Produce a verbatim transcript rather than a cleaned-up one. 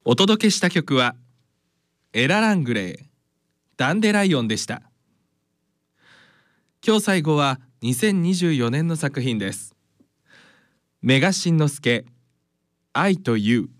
お届けした曲はエラ・ラングレー、ダンデライオンでした。今日最後はにせんにじゅうよねんの作品です。メガシンのすけ、愛という